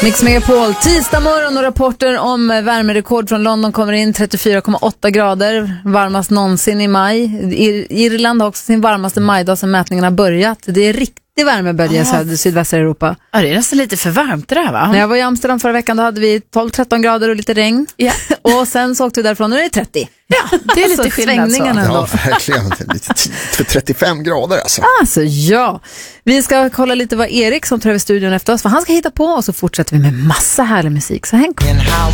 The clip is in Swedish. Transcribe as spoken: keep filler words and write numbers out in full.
Mix Megapol, tisdag morgon och rapporter om värmerekord från London kommer in, trettiofyra komma åtta grader, varmast någonsin i maj. Ir- Irland har också sin varmaste majdag sedan mätningarna börjat. Det är riktig värmebölja i söd- sydvästra Europa. Ja, det är nästan lite för varmt det där, va? När jag var i Amsterdam förra veckan då hade vi tolv tretton grader och lite regn. Ja. Och sen så åkte vi därifrån och det är trettio. Ja, det är lite alltså, skillnad så. svängningarna ändå. Ja, verkligen. Det är lite tid för trettiofem grader alltså. Alltså ja, vi ska kolla lite vad Erik som tar över studion efter oss, för han ska hitta på och så fortsätter vi med massa härlig musik. Så häng kvar.